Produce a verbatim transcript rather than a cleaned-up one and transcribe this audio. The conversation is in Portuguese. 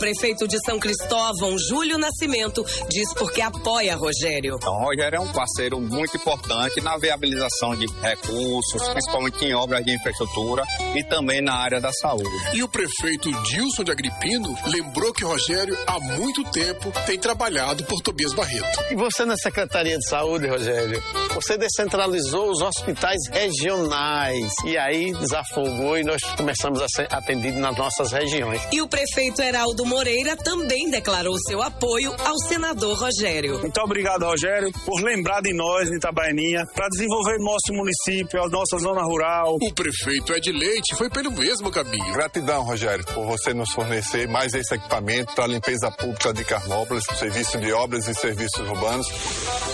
Prefeito de São Cristóvão, Júlio Nascimento, diz porque apoia Rogério. Então, o Rogério é um parceiro muito importante na viabilização de recursos, principalmente em obras de infraestrutura e também na área da saúde. E o prefeito Dilson de Agripino lembrou que Rogério há muito tempo tem trabalhado por Tobias Barreto. E você na Secretaria de Saúde, Rogério, você descentralizou os hospitais regionais e aí desafogou e nós começamos a ser atendidos nas nossas regiões. E o prefeito Heraldo Moreira também declarou seu apoio ao senador Rogério. Muito obrigado, Rogério, por lembrar de nós, de Itabaianinha, para desenvolver nosso município, a nossa zona rural. O prefeito Ed Leite foi pelo mesmo caminho. Gratidão, Rogério, por você nos fornecer mais esse equipamento para a limpeza pública de Carmópolis, serviço de obras e serviços urbanos.